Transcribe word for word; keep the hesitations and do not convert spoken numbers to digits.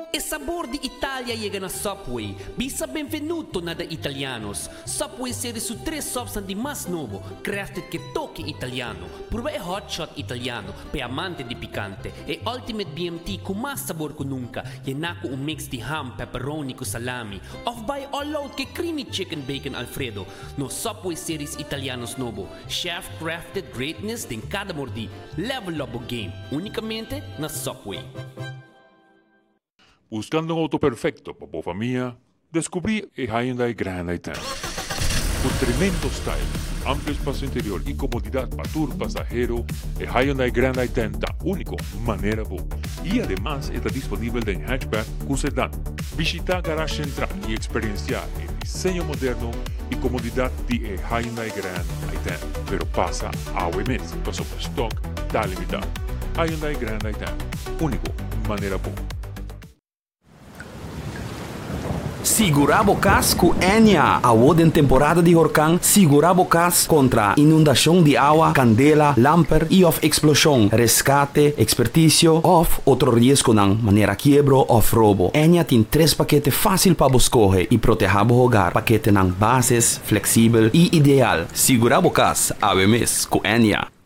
E sabor di Italia llega na Subway. Bisa benvenuto na da italianos. Subway serie su tres subs di mas novo, crafted che toque italiano. Prueba e hot shot italiano, pe amante di picante. E ultimate B M T con mas sabor ko nunca. Yenako un mix di ham, pepperoni ko salami. Off by all out che creamy chicken bacon Alfredo. No Subway series italianos novo. Chef crafted greatness din cada mordi. Level up o game. Unicamente na Subway. Buscando un auto perfecto para tu familia, descubrí el Hyundai Grand i diez. Con tremendo style, amplio espacio interior y comodidad para tu pasajero, el Hyundai Grand i diez da único manera boa. Y además está disponible en hatchback con sedán. Visita Garage Central y experienciar el diseño moderno y comodidad de el Hyundai Grand i diez. Pero pasa a O M S, paso por stock, está limitado. Hyundai Grand i diez, único manera boa. Segurabo Cas com Enya. Award em temporada de huracán, Segurabo Cas contra inundação de água, candela, lamper e of explosão, rescate, expertício of outro risco na maneira quebro of roubo. Enya tem três paquetes fácil para escolher e proteger o hogar. Paquete na bases, flexível e ideal. Segurabo Cas, A W M S com Enya.